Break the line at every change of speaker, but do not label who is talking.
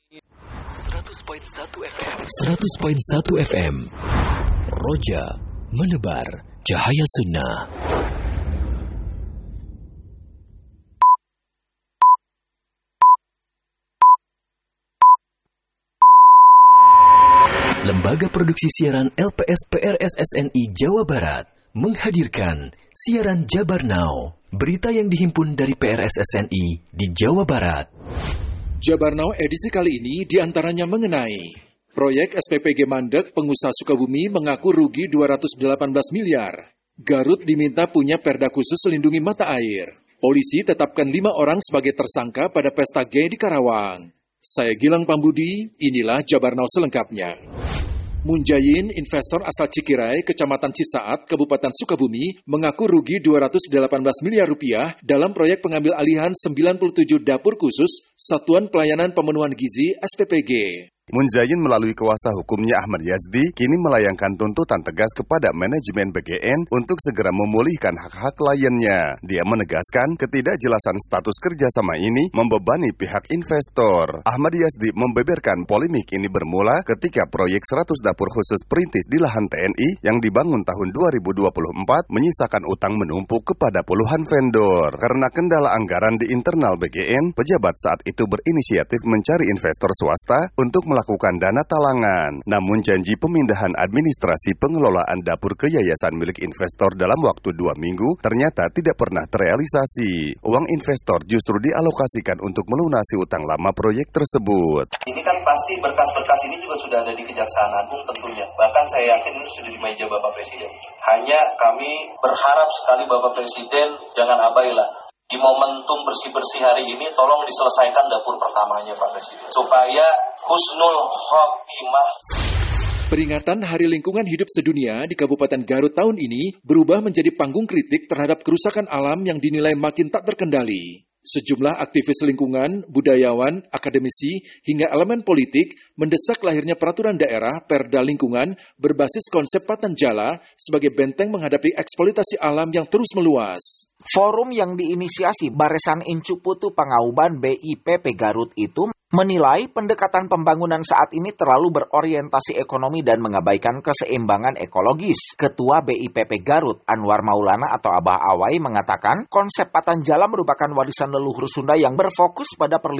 100.1 FM. 100.1 FM. Roja menebar cahaya sunnah. Lembaga Produksi Siaran LPS PRSSNI Jawa Barat menghadirkan siaran Jabar Now, berita yang dihimpun dari PRSSNI di Jawa Barat.
Jabar Now edisi kali ini diantaranya mengenai proyek SPPG Mandek pengusaha Sukabumi mengaku rugi 218 miliar. Garut diminta punya perda khusus lindungi mata air. Polisi tetapkan 5 orang sebagai tersangka pada pesta gay di Karawang. Saya Gilang Pambudi, inilah Jabar Now selengkapnya. Munjayin, investor asal Cikirai, Kecamatan Cisaat, Kabupaten Sukabumi, mengaku rugi 218 miliar rupiah dalam proyek pengambil alihan 97 dapur khusus Satuan Pelayanan Pemenuhan Gizi SPPG.
Munjayin melalui kuasa hukumnya Ahmad Yazdi kini melayangkan tuntutan tegas kepada manajemen BGN untuk segera memulihkan hak-hak kliennya. Dia menegaskan ketidakjelasan status kerjasama ini membebani pihak investor. Ahmad Yazdi membeberkan polemik ini bermula ketika proyek 100 dapur khusus perintis di lahan TNI yang dibangun tahun 2024 menyisakan utang menumpuk kepada puluhan vendor. Karena kendala anggaran di internal BGN, pejabat saat itu berinisiatif mencari investor swasta untuk melakukan dana talangan. Namun janji pemindahan administrasi pengelolaan dapur ke yayasan milik investor dalam waktu 2 minggu ternyata tidak pernah terrealisasi. Uang investor justru dialokasikan untuk melunasi utang lama proyek tersebut.
Ini kan pasti berkas-berkas ini juga sudah ada di Kejaksaan Agung tentunya. Bahkan saya yakin ini sudah di meja Bapak Presiden. Hanya kami berharap sekali Bapak Presiden jangan abailah. Di momentum bersih-bersih hari ini, tolong diselesaikan dapur pertamanya Pak Presiden. Supaya husnul khotimah.
Peringatan Hari Lingkungan Hidup Sedunia di Kabupaten Garut tahun ini berubah menjadi panggung kritik terhadap kerusakan alam yang dinilai makin tak terkendali. Sejumlah aktivis lingkungan, budayawan, akademisi, hingga elemen politik mendesak lahirnya peraturan daerah Perda Lingkungan berbasis konsep Patanjala sebagai benteng menghadapi eksploitasi alam yang terus meluas.
Forum yang diinisiasi Barisan Incu Putu Pangauban BIPP Garut itu menilai pendekatan pembangunan saat ini terlalu berorientasi ekonomi dan mengabaikan keseimbangan ekologis. Ketua BIPP Garut, Anwar Maulana atau Abah Awai mengatakan konsep Patanjala merupakan warisan leluhur Sunda yang berfokus pada perlindungan